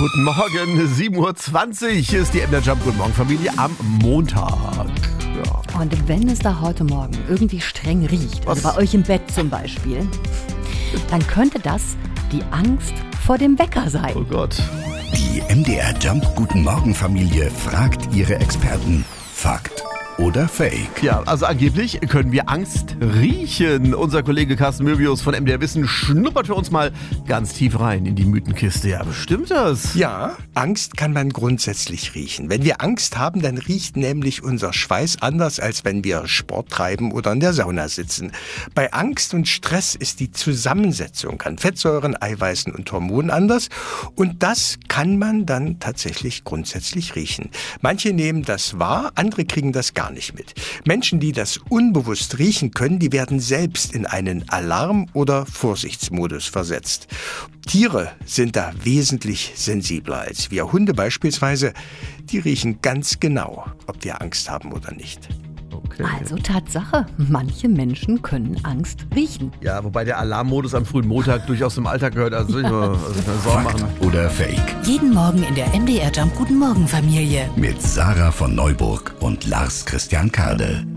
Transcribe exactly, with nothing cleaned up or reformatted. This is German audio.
Guten Morgen, sieben Uhr zwanzig ist die M D R Jump. Guten Morgen, Familie, am Montag. Ja. Und wenn es da heute Morgen irgendwie streng riecht, also bei euch im Bett zum Beispiel, dann könnte das die Angst vor dem Wecker sein. Oh Gott. Die M D R Jump Guten Morgen Familie fragt ihre Experten. Fakt oder Fake? Ja, also angeblich können wir Angst riechen. Unser Kollege Carsten Möbius von M D R Wissen schnuppert für uns mal ganz tief rein in die Mythenkiste. Ja, bestimmt das? Ja, Angst kann man grundsätzlich riechen. Wenn wir Angst haben, dann riecht nämlich unser Schweiß anders, als wenn wir Sport treiben oder in der Sauna sitzen. Bei Angst und Stress ist die Zusammensetzung an Fettsäuren, Eiweißen und Hormonen anders. Und das kann man dann tatsächlich grundsätzlich riechen. Manche nehmen das wahr, andere kriegen das gar nicht mit. Menschen, die das unbewusst riechen können, die werden selbst in einen Alarm- oder Vorsichtsmodus versetzt. Tiere sind da wesentlich sensibler als wir. Hunde beispielsweise, die riechen ganz genau, ob wir Angst haben oder nicht. Okay. Also Tatsache, manche Menschen können Angst riechen. Ja, wobei der Alarmmodus am frühen Montag durchaus zum Alltag gehört. Also ich mal also keine Sorgen Fakt machen. oder Fake? Jeden Morgen in der M D R Jump Guten Morgen Familie. Mit Sarah von Neuburg und Lars Christian Kade.